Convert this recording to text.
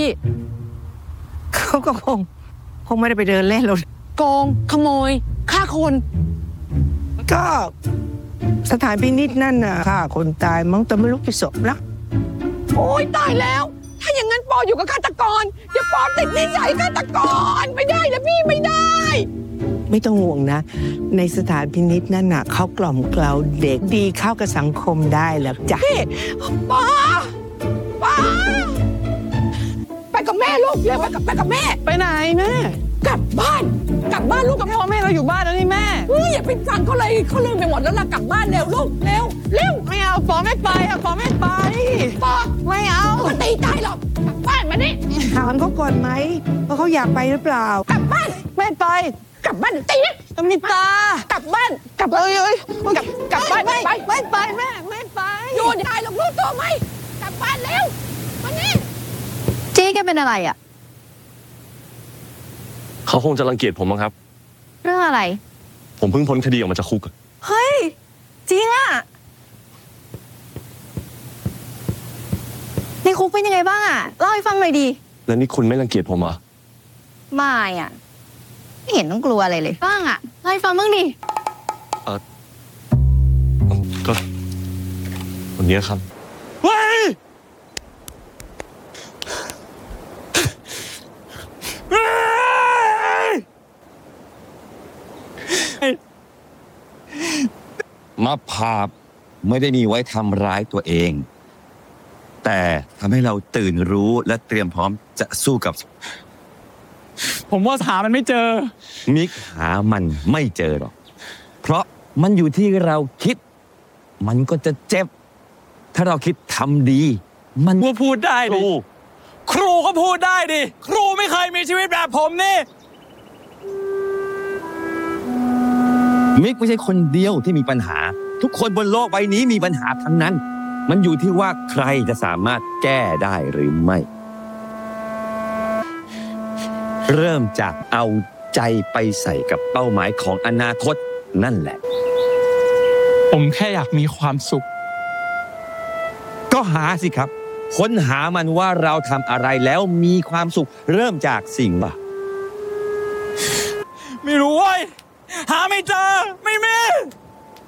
พี่เขาก็คงไม่ได้ไปเดินเล่นหรอกโกงขโมยฆ่าคนก็สถานพินิจนั่นน่ะฆ่าคนตายมั้งแต่ไม่รู้กี่ศพนะโอ๊ยตายแล้วถ้าอย่างนั้นปออยู่กับฆาตกรเดี๋ยวปอติดนิสัยฆาตกรไม่ได้นะพี่ไม่ได้ไม่ต้องห่วงนะในสถานพินิจนั่นน่ะเขากล่อมเกลาเด็กดีเข้ากับสังคมได้แล้วจ้ะพี่ปอไปกับแม่ลูกเร็วไปกับแม่ไปไหนแม่กลับบ้านลูกกับพ่อแม่เราอยู่บ้านแล้วนี่แม่อย่าไปฟังเขาเลยเขาลืมไปหมดแล้วล่ะกลับบ้านเร็วลูกเร็วไม่เอาปอไม่ไปปอไม่ไปปอไม่เอามันตีตายหรอกกลับบ้านมานี่ถามเขาก่อนไหมว่าเขาอยากไปหรือเปล่ากลับบ้านไม่ไปกลับบ้านตีมิตากลับบ้านกลับบ้านไม่ไปแม่ไม่ไปอยู่ได้หรอกลูกตัวไหมกลับบ้านเร็วมานี่เจ๊แกเป็นอะไรอ่ะเขาคงจะรังเกียจผมมั้งครับเรื่องอะไรผมเพิ่งพ้นคดีออกมาจากคุกเฮ้ยจริงอ่ะในคุกเป็นยังไงบ้างอ่ะเล่าให้ฟังหน่อยดีแล้วนี่คุณไม่รังเกียจผมเหรอไม่อ่ะไม่เห็นต้องกลัวอะไรเลยบ้างอ่ะเล่าให้ฟังบ้างดิก็วันนี้ครับเฮ้ยมะพร้าวไม่ได้มีไว้ทำร้ายตัวเองแต่ทำให้เราตื่นรู้และเตรียมพร้อมจะสู้กับผมว่าหามันไม่เจอมิกหามันไม่เจอหรอกเพราะมันอยู่ที่เราคิดมันก็จะเจ็บถ้าเราคิดทำดีมันก็พูดได้ดิครูก็พูดได้ดิครูไม่เคยมีชีวิตแบบผมนี่มิกไม่ใช่คนเดียวที่มีปัญหาทุกคนบนโลกใบนี้มีปัญหาทั้งนั้นมันอยู่ที่ว่าใครจะสามารถแก้ได้หรือไม่เริ่มจากเอาใจไปใส่กับเป้าหมายของอนาคตนั่นแหละผมแค่อยากมีความสุขก็หาสิครับค้นหามันว่าเราทำอะไรแล้วมีความสุขเริ่มจากสิ่งว่าไม่รู้เว้ยหาไม่เจอไม่มี